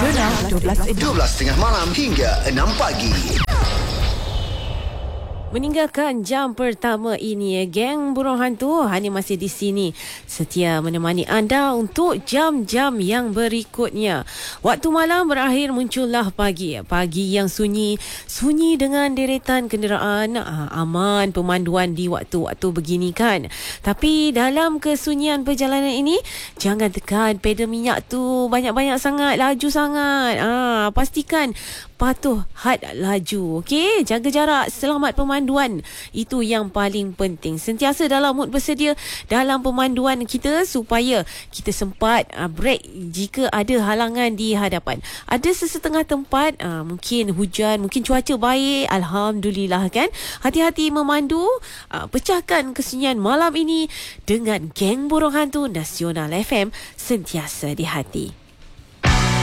Nasional 12.30 malam hingga 6 pagi. Meninggalkan jam pertama ini, geng burung hantu hanya masih di sini setia menemani anda untuk jam-jam yang berikutnya. Waktu malam berakhir, muncullah pagi. Pagi yang sunyi dengan deretan kenderaan, aman pemanduan di waktu-waktu begini kan. Tapi dalam kesunyian perjalanan ini, jangan tekan pedal minyak tu banyak-banyak sangat, laju sangat. Pastikan patuh had laju. Okey, jaga jarak, selamat pemanduan. Itu yang paling penting. Sentiasa dalam mood bersedia dalam pemanduan kita supaya kita sempat break jika ada halangan di hadapan. Ada sesetengah tempat mungkin hujan, mungkin cuaca baik, alhamdulillah kan. Hati-hati memandu. Pecahkan kesunyian malam ini dengan geng burung hantu Nasional FM, sentiasa di hati.